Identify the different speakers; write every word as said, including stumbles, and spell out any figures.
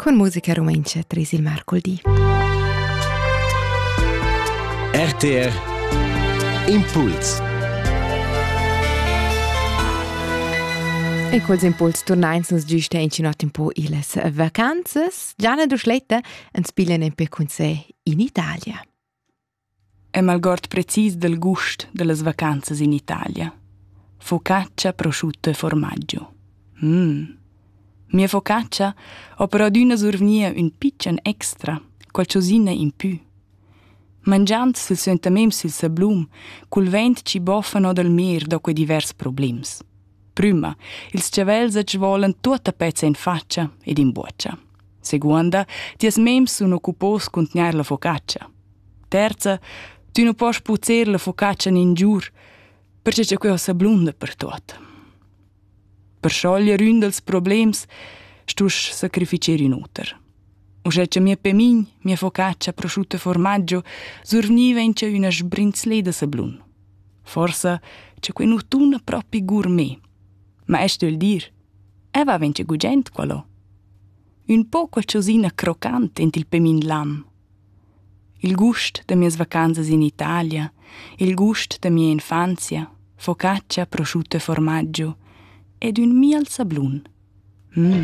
Speaker 1: Con musica romancia tris il mercoledì.
Speaker 2: R T R Impuls.
Speaker 1: E quels impuls tornains nos giusta in cinot un po' iles vacanzas. Gianna Duschletta ens piglian un pe con sé in Italia.
Speaker 3: È malgort precis del gust delle vacanzas in Italia. Focaccia, prosciutto e formaggio. Mmm. Mia focaccia ho però d'una survnia un pitchen extra, qualcosina in più. Mangiant sul sentamem sul sablum, cul vent ci boffano del mer da quei divers problems. Prima, ils chavels ci volen tutta pezza in faccia ed in boccia. Seconda, ties mems sono occupos contenier la focaccia. Terza, tu non puoi puzer la focaccia in giur, perché c'è quel sablum dappertut. Per sciogliere un dels problems, stus sacrificare un uter. Usce c'è mia pemign, mia focaccia, prosciutto e formaggio, survniva in c'è una sbrinzle de sablun. Forse c'è quei nutuna proprio gourmet. Ma è stel dir, e va vence gugent quello. Un po' qualcosina croccante in il pemin lam. Il gust de mie vacanzas in Italia, il gust de mia infanzia, focaccia, prosciutto e formaggio, ed un miel sablun. Mm.